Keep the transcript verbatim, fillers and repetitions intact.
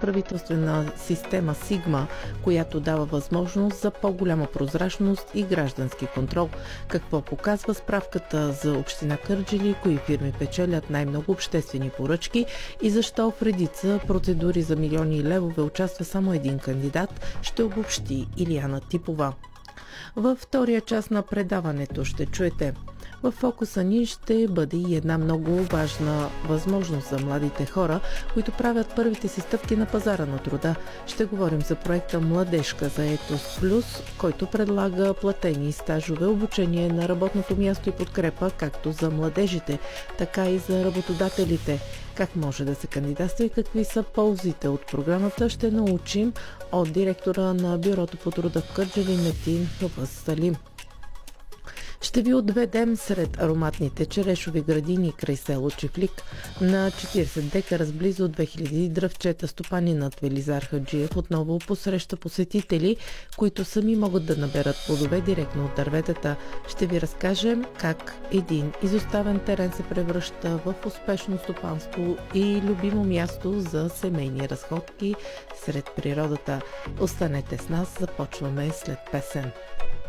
правителствена система Сигма, която дава възможност за по-голяма прозрачност и граждански контрол. Какво показва справката за община Кърджали, кои фирми печелят най-много обществени поръчки и защо в редица процедури за милиони левове участва само един кандидат, ще обобщи Илияна Типова. Във втория част на предаването ще чуете: в фокуса ни ще бъде и една много важна възможност за младите хора, които правят първите си стъпки на пазара на труда. Ще говорим за проекта Младежка заетост плюс, който предлага платени стажове, обучение на работното място и подкрепа както за младежите, така и за работодателите. Как може да се кандидатства и какви са ползите от програмата, ще научим от директора на Бюрото по труда в Кърджали Метин Хавасалим. Ще ви отведем сред ароматните черешови градини край село Чифлик. На четирийсет декара с близо две хиляди дръвчета стопанинът Велизар Хаджиев отново посреща посетители, които сами могат да наберат плодове директно от дърветата. Ще ви разкажем как един изоставен терен се превръща в успешно стопанство и любимо място за семейни разходки сред природата. Останете с нас, започваме след песен.